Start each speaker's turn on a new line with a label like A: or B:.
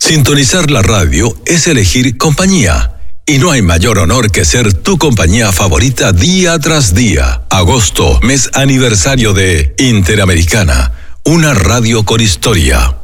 A: Sintonizar la radio es elegir compañía. Y no hay mayor honor que ser tu compañía favorita día tras día. Agosto, mes aniversario de Interamericana, una radio con historia.